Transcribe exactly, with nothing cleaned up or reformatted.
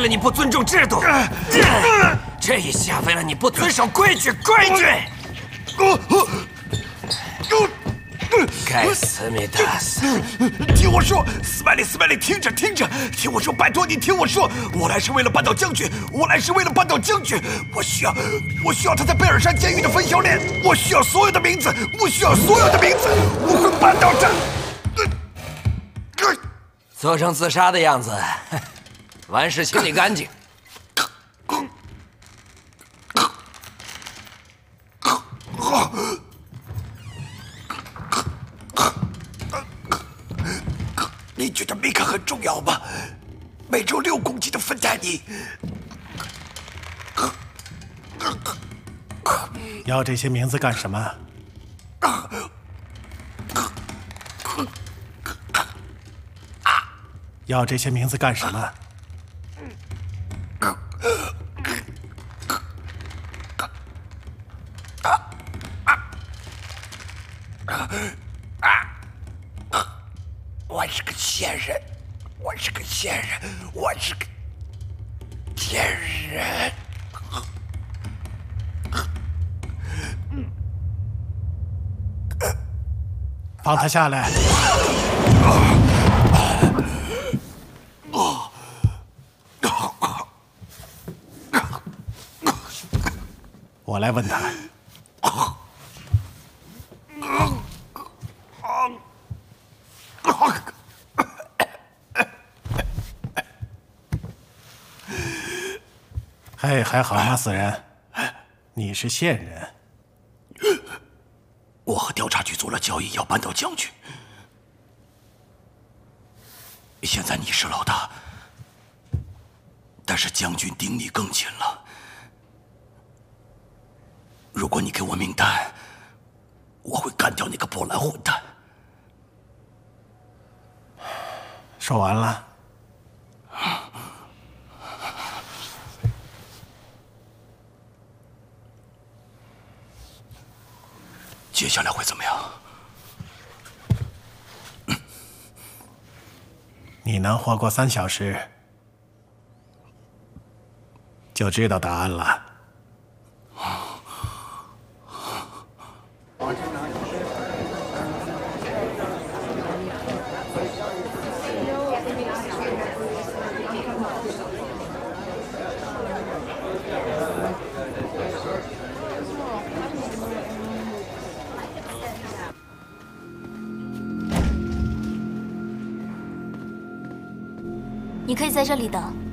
你不尊重制度，这一下为了你不遵守规矩，规矩！该死，米达斯！ 听我说，斯麦利，斯麦利，听着，听着，听我说，拜托你听我说，我来是为了扳倒将军，我来是为了扳倒将军，我需要，我需要他在贝尔山监狱的分销链，我需要所有的名字，我需要所有的名字，我会扳倒他。 做成自杀的样子，完事清理干净。 你觉得米卡很重要吗？每周六公斤的芬太尼。 要这些名字干什么？要这些名字干什么？ 我是个仙人，我是个仙人，我是个仙人。 放他下来。我来问他。嘿，还好吗，死人？你是线人。 我和调查局做了交易，要扳倒将军。现在你是老大，但是将军盯你更紧了。如果你给我名单，我会干掉那个波兰混蛋。 说完了。 接下来会怎么样？ 你能活过三小时，就知道答案了。 你可以在这里等。